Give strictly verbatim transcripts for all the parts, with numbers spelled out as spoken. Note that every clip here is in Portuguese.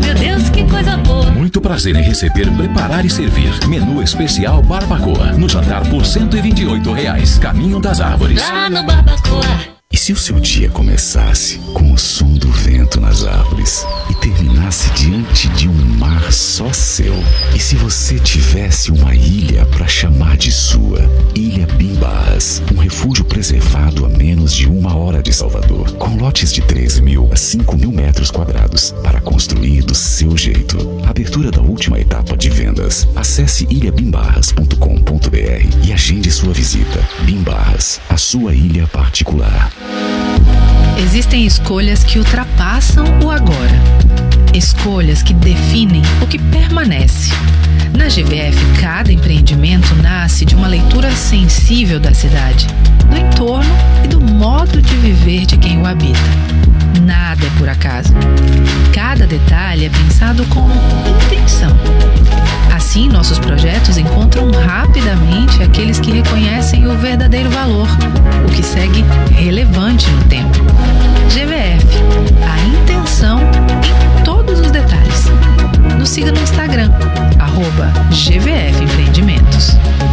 Meu Deus, que coisa boa. Muito prazer em receber, preparar e servir. Menu especial Barbacoa. No jantar por cento e vinte e oito reais. Caminho das Árvores. Lá no Barbacoa. E se o seu dia começasse com o som do vento nas árvores e terminasse diante de um mar só seu? E se você tivesse uma ilha para chamar de sua? Ilha Bimbarras, um refúgio preservado a menos de uma hora de Salvador, com lotes de três mil a cinco mil metros quadrados para construir do seu jeito. Abertura da última etapa de vendas. Acesse ilha bimbarras ponto com ponto b r e agende sua visita. Bimbarras, a sua ilha particular. Existem escolhas que ultrapassam o agora. Escolhas que definem o que permanece. Na G V F, cada empreendimento nasce de uma leitura sensível da cidade, do entorno e do modo de viver de quem o habita. Nada é por acaso. Cada detalhe é pensado com intenção. Assim, nossos projetos encontram rapidamente aqueles que reconhecem o verdadeiro valor, o que segue relevante no tempo. G V F, a intenção em todos os detalhes. Nos siga no Instagram, arroba G V F Empreendimentos.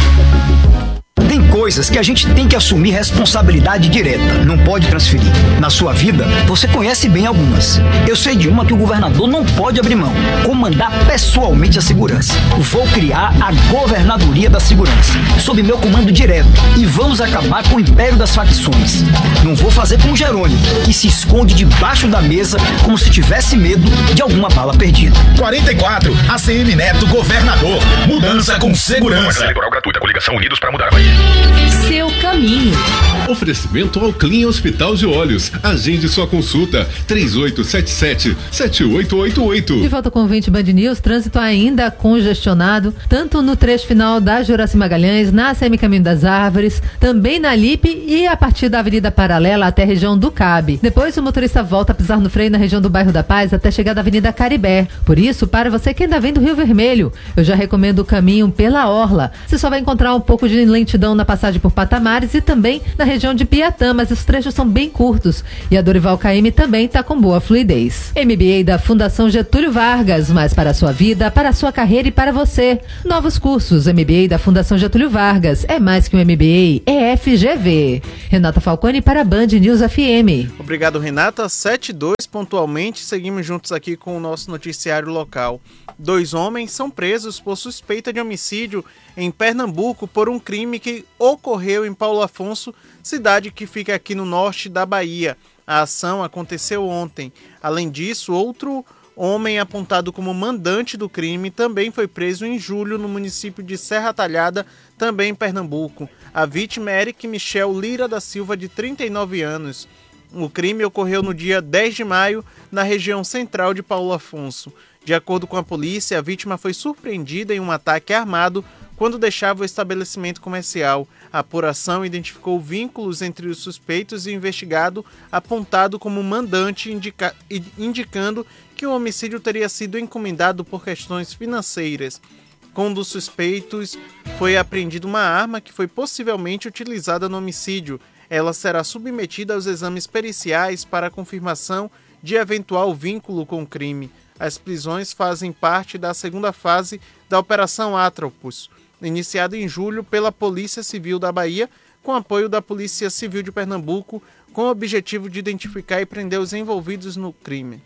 Tem coisas que a gente tem que assumir responsabilidade direta, não pode transferir. Na sua vida, você conhece bem algumas. Eu sei de uma que o governador não pode abrir mão: comandar pessoalmente a segurança. Vou criar a Governadoria da Segurança, sob meu comando direto, e vamos acabar com o império das facções. Não vou fazer como Jerônimo, que se esconde debaixo da mesa como se tivesse medo de alguma bala perdida. quarenta e quatro, A C M Neto, governador. Mudança com segurança. Eleitoral gratuita, coligação Unidos para mudar a Bahia. Seu caminho. Oferecimento ao Clean Hospital de Olhos. Agende sua consulta. três oito sete sete, sete oito oito oito. De volta com o vinte Band News, trânsito ainda congestionado, tanto no trecho final da Juraci Magalhães, na A C M Caminho das Árvores, também na Lipe e a partir da Avenida Paralela até a região do Cabe. Depois o motorista volta a pisar no freio na região do Bairro da Paz até chegar da Avenida Caribé. Por isso, para você que ainda vem do Rio Vermelho, eu já recomendo o caminho pela Orla. Você só vai encontrar um pouco de lentidão na passagem por Patamares e também na região de Piatã, mas os trechos são bem curtos e a Dorival Caymmi também está com boa fluidez. M B A da Fundação Getúlio Vargas, mais para a sua vida, para a sua carreira e para você. Novos cursos M B A da Fundação Getúlio Vargas, é mais que um M B A, é F G V. Renata Falcone para a Band News F M. Obrigado, Renata. sete e dois pontualmente, seguimos juntos aqui com o nosso noticiário local. Dois homens são presos por suspeita de homicídio em Pernambuco por um crime que ocorreu em Paulo Afonso, cidade que fica aqui no norte da Bahia. A ação aconteceu ontem. Além disso, outro homem apontado como mandante do crime também foi preso em julho no município de Serra Talhada, também em Pernambuco. A vítima é Eric Michel Lira da Silva, de trinta e nove anos. O crime ocorreu no dia dez de maio, na região central de Paulo Afonso. De acordo com a polícia, a vítima foi surpreendida em um ataque armado quando deixava o estabelecimento comercial. A apuração identificou vínculos entre os suspeitos e o investigado, apontado como mandante, indica- indicando que o homicídio teria sido encomendado por questões financeiras. Com um dos suspeitos, foi apreendida uma arma que foi possivelmente utilizada no homicídio. Ela será submetida aos exames periciais para a confirmação de eventual vínculo com o crime. As prisões fazem parte da segunda fase da Operação Atropos, iniciada em julho pela Polícia Civil da Bahia, com apoio da Polícia Civil de Pernambuco, com o objetivo de identificar e prender os envolvidos no crime.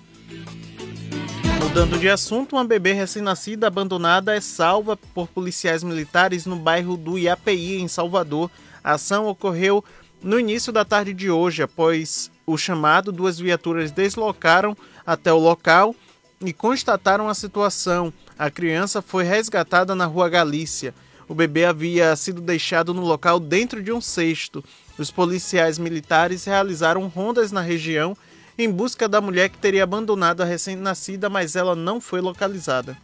Mudando de assunto, uma bebê recém-nascida abandonada é salva por policiais militares no bairro do Iapeí, em Salvador. A ação ocorreu no início da tarde de hoje. Após o chamado, duas viaturas deslocaram até o local e constataram a situação. A criança foi resgatada na Rua Galícia. O bebê havia sido deixado no local dentro de um cesto. Os policiais militares realizaram rondas na região em busca da mulher que teria abandonado a recém-nascida, mas ela não foi localizada.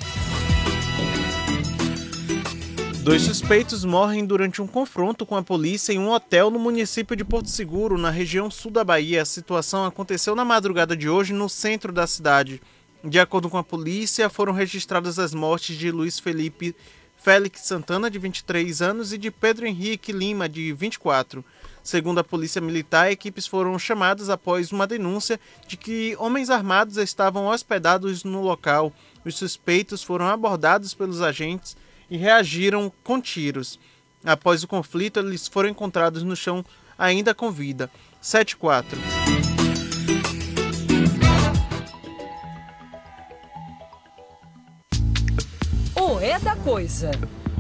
Dois suspeitos morrem durante um confronto com a polícia em um hotel no município de Porto Seguro, na região sul da Bahia. A situação aconteceu na madrugada de hoje no centro da cidade. De acordo com a polícia, foram registradas as mortes de Luiz Felipe Félix Santana, de vinte e três anos, e de Pedro Henrique Lima, de vinte e quatro. Segundo a Polícia Militar, equipes foram chamadas após uma denúncia de que homens armados estavam hospedados no local. Os suspeitos foram abordados pelos agentes e reagiram com tiros. Após o conflito, eles foram encontrados no chão ainda com vida. sete quatro. O é da coisa.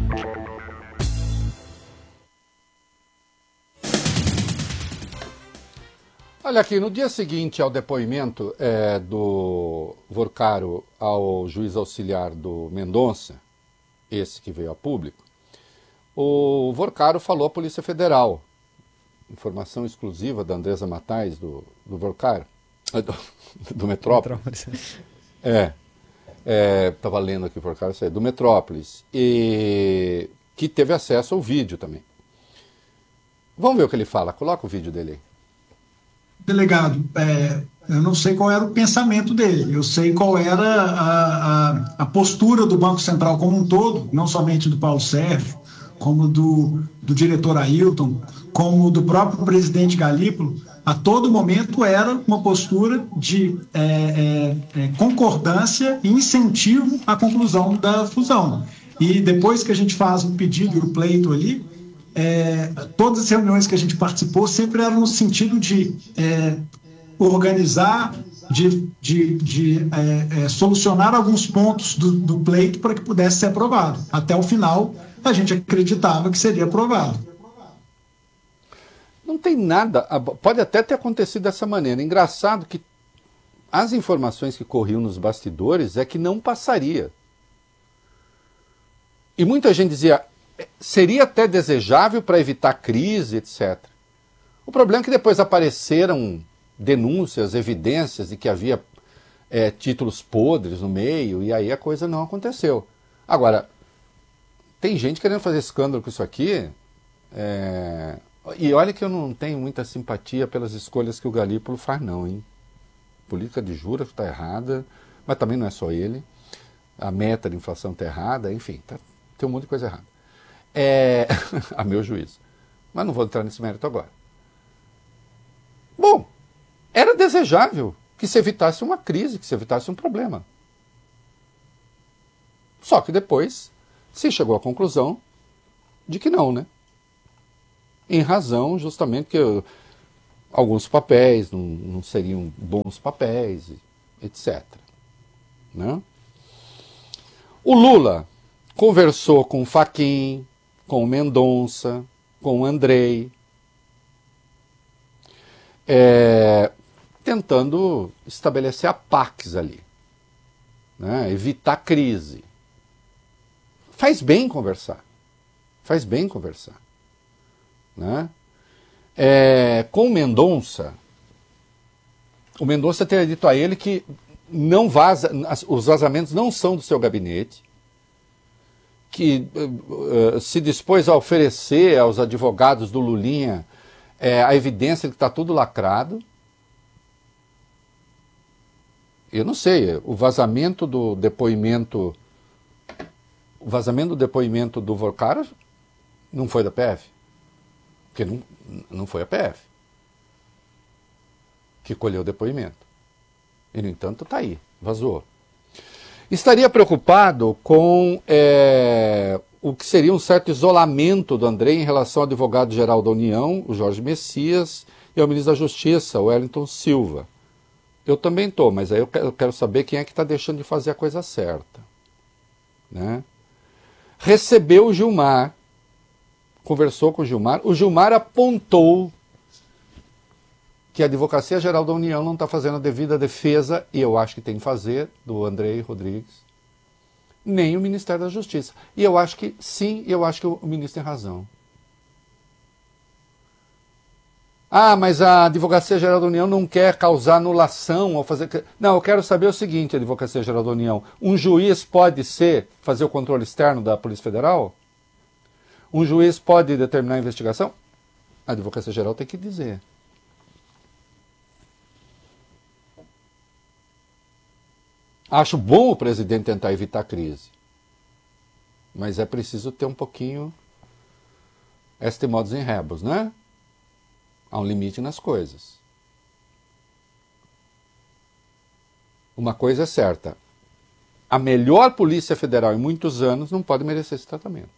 Olha aqui, no dia seguinte ao depoimento é, do Vorcaro ao juiz auxiliar do Mendonça, esse que veio a público, o Vorcaro falou à Polícia Federal, informação exclusiva da Andresa Matais, do, do Vorcaro, do, do Metrópolis. É, estava lendo aqui o Vorcaro, isso aí, do Metrópolis, e que teve acesso ao vídeo também. Vamos ver o que ele fala, coloca o vídeo dele aí. Delegado, é, eu não sei qual era o pensamento dele, eu sei qual era a, a, a postura do Banco Central como um todo, não somente do Paulo Sérgio, como do, do diretor Ailton, como do próprio presidente Galípolo. A todo momento era uma postura de é, é, é, concordância e incentivo à conclusão da fusão. E depois que a gente faz o pedido e o pleito ali, É, todas as reuniões que a gente participou sempre eram no sentido de é, organizar, de, de, de é, é, solucionar alguns pontos do, do pleito para que pudesse ser aprovado. Até o final, a gente acreditava que seria aprovado. Não tem nada, pode até ter acontecido dessa maneira. Engraçado que as informações que corriam nos bastidores é que não passaria. E muita gente dizia, seria até desejável para evitar crise, etcétera. O problema é que depois apareceram denúncias, evidências de que havia é, títulos podres no meio, e aí a coisa não aconteceu. Agora, tem gente querendo fazer escândalo com isso aqui, é... e olha que eu não tenho muita simpatia pelas escolhas que o Galípolo faz não, hein? Política de juros está errada, mas também não é só ele. A meta de inflação está errada, enfim, tá, tem um monte de coisa errada. É, a meu juízo. Mas não vou entrar nesse mérito agora. Bom, era desejável que se evitasse uma crise, que se evitasse um problema. Só que depois se chegou à conclusão de que não, né? Em razão justamente que alguns papéis não, não seriam bons papéis, etcétera. Né? O Lula conversou com o Fachin, com o Mendonça, com o Andrei, é, tentando estabelecer a Pax ali, né? Evitar crise. Faz bem conversar, faz bem conversar. Né? É, com o Mendonça, o Mendonça teria dito a ele que não vaza, os vazamentos não são do seu gabinete, que uh, se dispôs a oferecer aos advogados do Lulinha uh, a evidência de que está tudo lacrado. Eu não sei, o vazamento do depoimento, o vazamento do depoimento do Vorcaro não foi da P F, porque não, não foi a P F que colheu o depoimento. E, no entanto, está aí, vazou. Estaria preocupado com é, o que seria um certo isolamento do Andrei em relação ao advogado-geral da União, o Jorge Messias, e ao ministro da Justiça, o Wellington Silva. Eu também estou, mas aí eu quero saber quem é que está deixando de fazer a coisa certa. Né? Recebeu o Gilmar, conversou com o Gilmar, o Gilmar apontou que a Advocacia Geral da União não está fazendo a devida defesa, e eu acho que tem que fazer, do Andrei Rodrigues, nem o Ministério da Justiça. E eu acho que, sim, eu acho que o ministro tem razão. Ah, mas a Advocacia Geral da União não quer causar anulação ao fazer... Não, eu quero saber o seguinte, Advocacia Geral da União, um juiz pode ser, fazer o controle externo da Polícia Federal? Um juiz pode determinar a investigação? A Advocacia Geral tem que dizer. Acho bom o presidente tentar evitar a crise, mas é preciso ter um pouquinho este modus in rebus, né? Há um limite nas coisas. Uma coisa é certa. A melhor Polícia Federal em muitos anos não pode merecer esse tratamento.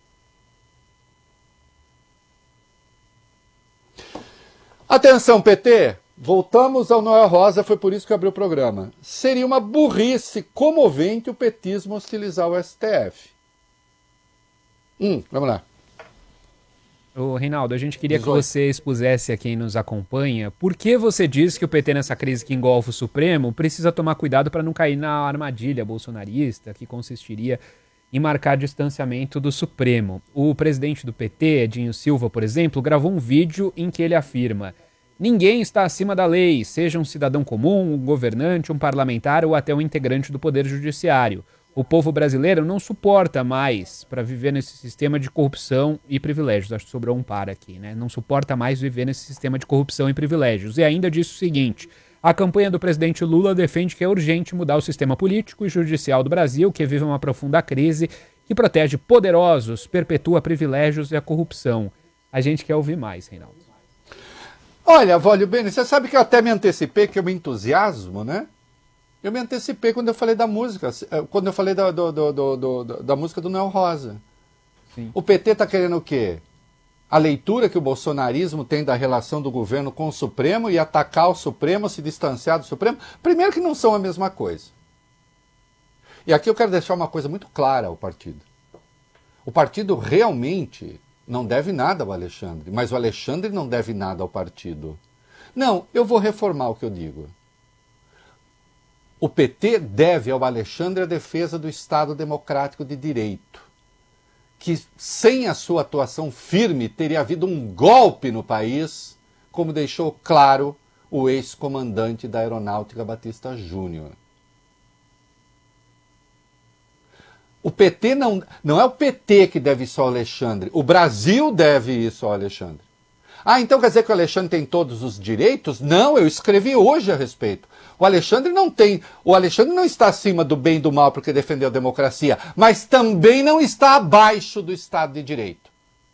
Atenção, P T! Voltamos ao Noel Rosa, foi por isso que eu abri o programa. Seria uma burrice comovente o petismo hostilizar o S T F. Hum, vamos lá. Ô, Reinaldo, a gente queria que você expusesse a quem nos acompanha por que você diz que o P T, nessa crise que engolfa o Supremo, precisa tomar cuidado para não cair na armadilha bolsonarista, que consistiria em marcar distanciamento do Supremo. O presidente do P T, Edinho Silva, por exemplo, gravou um vídeo em que ele afirma: ninguém está acima da lei, seja um cidadão comum, um governante, um parlamentar ou até um integrante do Poder Judiciário. O povo brasileiro não suporta mais para viver nesse sistema de corrupção e privilégios. Acho que sobrou um par aqui, né? Não suporta mais viver nesse sistema de corrupção e privilégios. E ainda disse o seguinte: a campanha do presidente Lula defende que é urgente mudar o sistema político e judicial do Brasil, que vive uma profunda crise, que protege poderosos, perpetua privilégios e a corrupção. A gente quer ouvir mais, Reinaldo. Olha, Vólio Bene, você sabe que eu até me antecipei, que eu me entusiasmo, né? Eu me antecipei quando eu falei da música, quando eu falei da, do, do, do, do, da música do Noel Rosa. Sim. O P T está querendo o quê? A leitura que o bolsonarismo tem da relação do governo com o Supremo e atacar o Supremo, se distanciar do Supremo? Primeiro que não são a mesma coisa. E aqui eu quero deixar uma coisa muito clara ao partido. O partido realmente não deve nada ao Alexandre, mas o Alexandre não deve nada ao partido. Não, eu vou reformar o que eu digo. O P T deve ao Alexandre a defesa do Estado Democrático de Direito, que sem a sua atuação firme teria havido um golpe no país, como deixou claro o ex-comandante da Aeronáutica Batista Júnior. O P T não, não é o P T que deve isso ao Alexandre, o Brasil deve isso ao Alexandre. Ah, então quer dizer que o Alexandre tem todos os direitos? Não, eu escrevi hoje a respeito. O Alexandre não tem, o Alexandre não está acima do bem e do mal porque defendeu a democracia, mas também não está abaixo do Estado de Direito.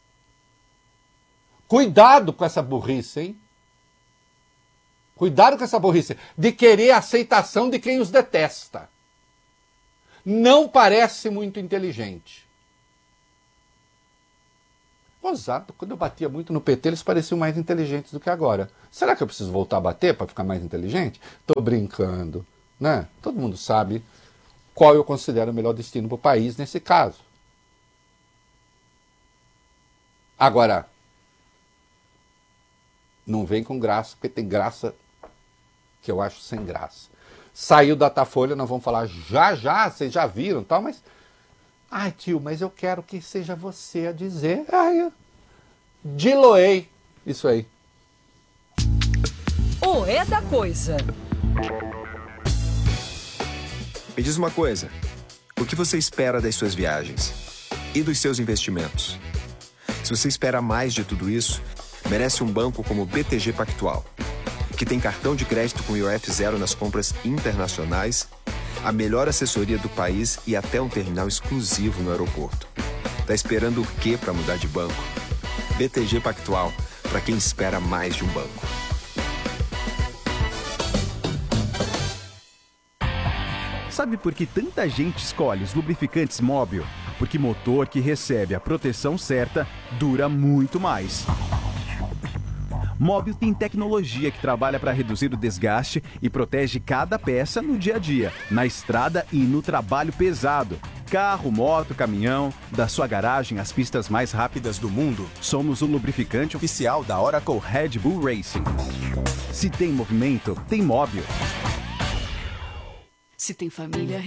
Cuidado com essa burrice, hein? Cuidado com essa burrice de querer a aceitação de quem os detesta. Não parece muito inteligente. Gozado, quando eu batia muito no P T, eles pareciam mais inteligentes do que agora. Será que eu preciso voltar a bater para ficar mais inteligente? Tô brincando, né? Todo mundo sabe qual eu considero o melhor destino para o país nesse caso. Agora, não vem com graça, porque tem graça que eu acho sem graça. Saiu da Datafolha, nós vamos falar já já, vocês já viram, tal, mas... Ai, tio, mas eu quero que seja você a dizer. Ai, eu... diloei. Isso aí. O É da Coisa. Me diz uma coisa. O que você espera das suas viagens? E dos seus investimentos? Se você espera mais de tudo isso, merece um banco como o B T G Pactual, que tem cartão de crédito com I O F zero nas compras internacionais, a melhor assessoria do país e até um terminal exclusivo no aeroporto. Tá esperando o quê para mudar de banco? B T G Pactual, para quem espera mais de um banco. Sabe por que tanta gente escolhe os lubrificantes Móbil? Porque motor que recebe a proteção certa dura muito mais. Móbil tem tecnologia que trabalha para reduzir o desgaste e protege cada peça no dia a dia, na estrada e no trabalho pesado. Carro, moto, caminhão, da sua garagem às pistas mais rápidas do mundo, somos o lubrificante oficial da Oracle Red Bull Racing. Se tem movimento, tem Móbil. Se tem família